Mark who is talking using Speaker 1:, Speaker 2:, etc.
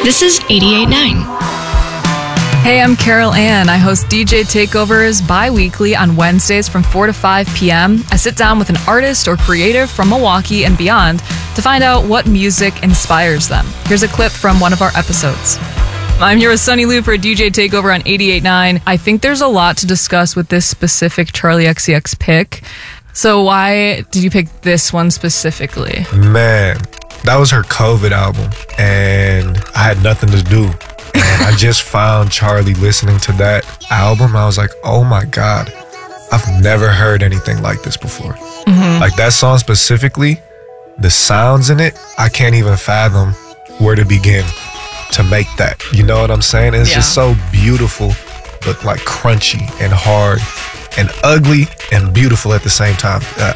Speaker 1: This is 88.9.
Speaker 2: Hey, I'm Carol Ann. I host DJ Takeovers bi-weekly on Wednesdays from 4 to 5 p.m. I sit down with an artist or creative from Milwaukee and beyond to find out what music inspires them. Here's a clip from one of our episodes. I'm here with Sunny Lou for a DJ Takeover on 88.9. I think there's a lot to discuss with this specific Charli XCX pick. So why did you pick this one specifically?
Speaker 3: Man, that was her COVID album, and I had nothing to do. And I just found Charli listening to that album. I was like, oh my God, I've never heard anything like this before. Like that song specifically, the sounds in it, I can't even fathom where to begin to make that. You know what I'm saying? It's just so beautiful, but like crunchy and hard and ugly and beautiful at the same time.